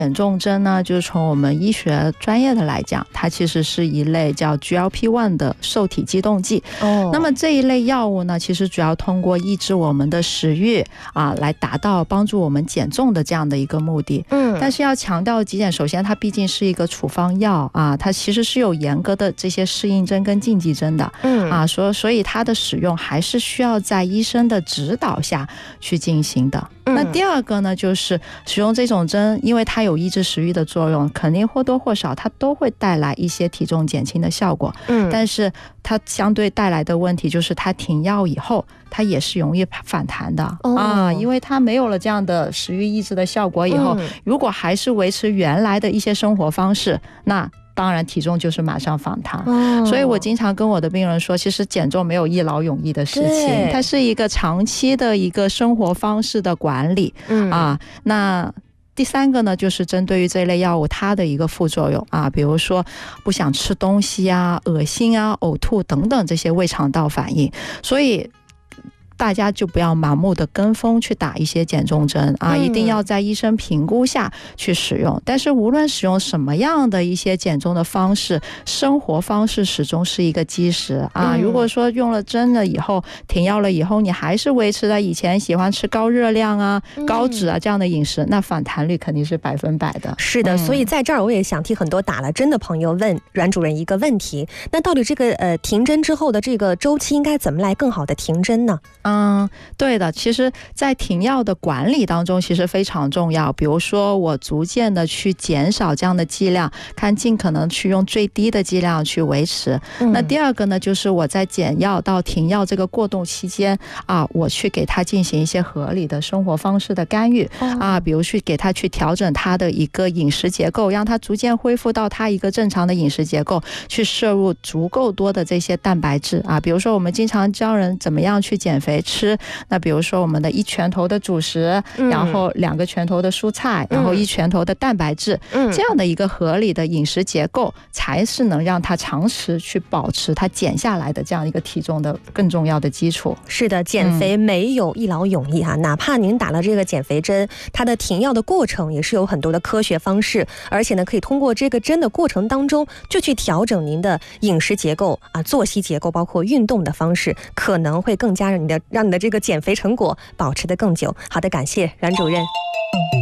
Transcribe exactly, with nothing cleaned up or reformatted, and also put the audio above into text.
减重针呢，就是从我们医学专业的来讲，它其实是一类叫 G L P 一 的受体激动剂。哦，那么这一类药物呢，其实主要通过抑制我们的食欲啊，来达到帮助我们减重的这样的一个目的。嗯，但是要强调几点，首先它毕竟是一个处方药啊，它其实是有严格的这些适应症跟禁忌症的。嗯啊，所所以它的使用还是需要在医生的指导下去进行的。那第二个呢，就是使用这种针，因为它有抑制食欲的作用，肯定或多或少它都会带来一些体重减轻的效果。嗯，但是它相对带来的问题就是它停药以后，它也是容易反弹的。哦，啊，因为它没有了这样的食欲抑制的效果以后，嗯，如果还是维持原来的一些生活方式，那当然体重就是马上反弹。哦，所以我经常跟我的病人说，其实减重没有一劳永逸的事情，它是一个长期的一个生活方式的管理。嗯啊，那第三个呢，就是针对于这类药物它的一个副作用啊，比如说不想吃东西啊、恶心啊、呕吐等等这些胃肠道反应，所以大家就不要盲目的跟风去打一些减重针啊，一定要在医生评估下去使用。但是无论使用什么样的一些减重的方式，生活方式始终是一个基石啊。如果说用了针了以后，停药了以后，你还是维持了以前喜欢吃高热量啊、高脂啊这样的饮食，那反弹率肯定是百分百的。 是的，所以在这儿我也想替很多打了针的朋友问阮主任一个问题，那到底这个呃停针之后的这个周期应该怎么来更好的停针呢？ 嗯，对的，其实在停药的管理当中其实非常重要，比如说我逐渐的去减少这样的剂量，看尽可能去用最低的剂量去维持。嗯，那第二个呢，就是我在减药到停药这个过渡期间啊，我去给他进行一些合理的生活方式的干预。哦，啊，比如去给他去调整他的一个饮食结构，让他逐渐恢复到他一个正常的饮食结构，去摄入足够多的这些蛋白质啊，比如说我们经常教人怎么样去减肥吃，那比如说我们的一拳头的主食，嗯，然后两个拳头的蔬菜，嗯，然后一拳头的蛋白质，嗯，这样的一个合理的饮食结构，才是能让他长时去保持他减下来的这样一个体重的更重要的基础。 是的，减肥没有一劳永逸哈，嗯，哪怕您打了这个减肥针，它的停药的过程也是有很多的科学方式，而且呢，可以通过这个针的过程当中，就去调整您的饮食结构啊、作息结构，包括运动的方式，可能会更加让你的让你的这个减肥成果保持得更久。好的，感谢阮主任。